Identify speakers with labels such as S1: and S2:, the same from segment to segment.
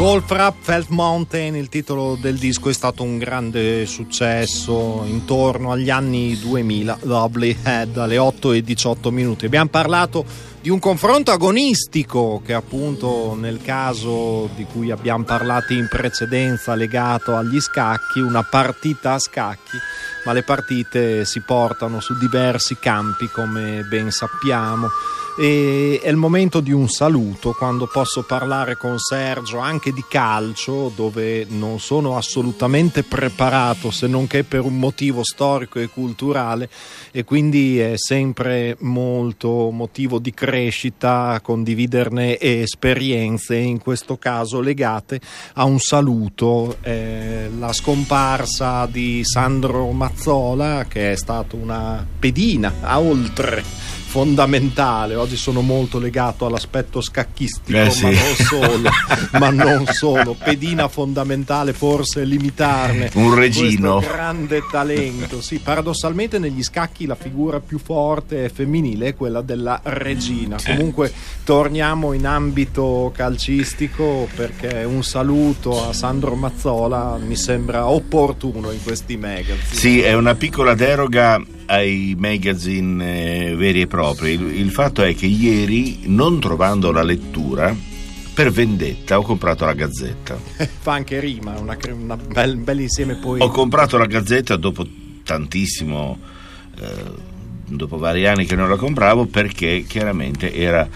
S1: Goldfrapp Mountain, il titolo del disco, è stato un grande successo intorno agli anni 2000. Lovely Head alle 8:18. Abbiamo parlato di un confronto agonistico che appunto nel caso di cui abbiamo parlato in precedenza legato agli scacchi, una partita a scacchi, ma le partite si portano su diversi campi come ben sappiamo. E è il momento di un saluto, quando posso parlare con Sergio anche di calcio, dove non sono assolutamente preparato se non che per un motivo storico e culturale, e quindi è sempre molto motivo di crescita condividerne esperienze, in questo caso legate a un saluto, la scomparsa di Sandro Mazzola, che è stato una pedina a oltre fondamentale. Oggi sono molto legato all'aspetto scacchistico,
S2: sì.
S1: ma non solo, pedina fondamentale, forse limitarne
S2: un regino,
S1: questo grande talento. Sì, paradossalmente negli scacchi la figura più forte e femminile è quella della regina. Comunque torniamo in ambito calcistico, perché un saluto a Sandro Mazzola mi sembra opportuno in questi magazine.
S2: Sì, è una piccola deroga ai magazine veri e propri. Il fatto è che ieri, non trovando la lettura, per vendetta ho comprato la Gazzetta.
S1: Fa anche rima, un bel insieme poetico.
S2: Ho comprato la Gazzetta dopo tantissimo, dopo vari anni che non la compravo, perché chiaramente era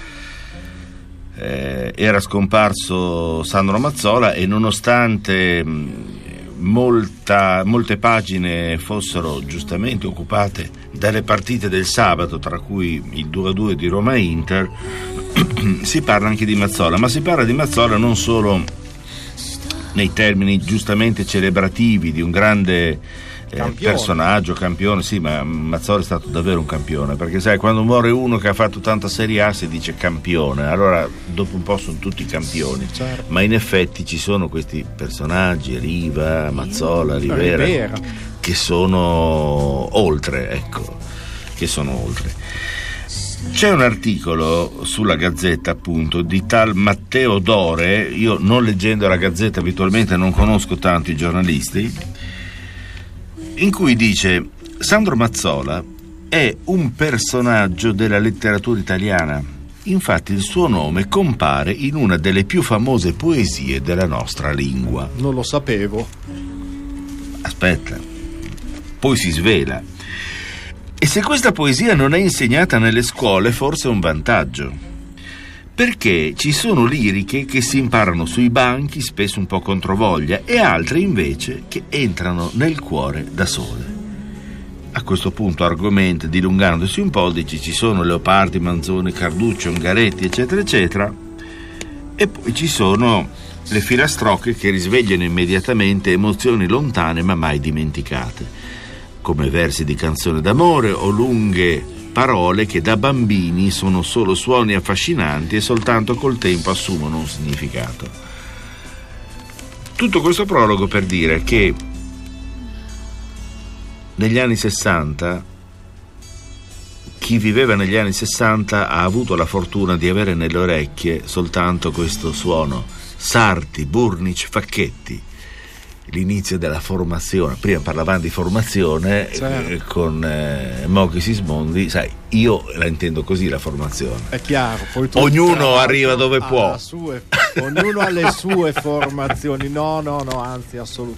S2: scomparso Sandro Mazzola, e nonostante molte pagine fossero giustamente occupate dalle partite del sabato, tra cui il 2-2 di Roma-Inter, si parla anche di Mazzola, ma si parla di Mazzola non solo nei termini giustamente celebrativi di un grande personaggio, campione. Sì, ma Mazzola è stato davvero un campione, perché sai, quando muore uno che ha fatto tanta Serie A si dice campione, allora dopo un po' sono tutti campioni, certo. Ma in effetti ci sono questi personaggi, Riva, Mazzola, Rivera, che sono oltre, ecco, che sono oltre. C'è un articolo sulla Gazzetta, appunto, di tal Matteo Dore. Io, non leggendo la Gazzetta abitualmente, non conosco tanto i giornalisti, in cui dice: Sandro Mazzola è un personaggio della letteratura italiana. Infatti il suo nome compare in una delle più famose poesie della nostra lingua.
S1: Non lo sapevo.
S2: Aspetta, poi si svela. E se questa poesia non è insegnata nelle scuole, forse è un vantaggio, perché ci sono liriche che si imparano sui banchi, spesso un po' controvoglia, e altre invece che entrano nel cuore da sole. A questo punto argomenta, dilungandosi un po', dice: ci sono Leopardi, Manzoni, Carducci, Ungaretti, eccetera eccetera, e poi ci sono le filastrocche che risvegliano immediatamente emozioni lontane ma mai dimenticate, come versi di canzone d'amore o lunghe parole che da bambini sono solo suoni affascinanti e soltanto col tempo assumono un significato. Tutto questo prologo per dire che negli anni 60, chi viveva negli anni 60 ha avuto la fortuna di avere nelle orecchie soltanto questo suono: Sarti, Burnic, Facchetti. L'inizio della formazione. Prima parlavamo di formazione, certo, con Moghi Sismondi. Sai, io la intendo così, la formazione.
S1: È chiaro. Poi
S2: ognuno arriva dove può.
S1: Ognuno ha le sue formazioni. No, anzi, assolutamente.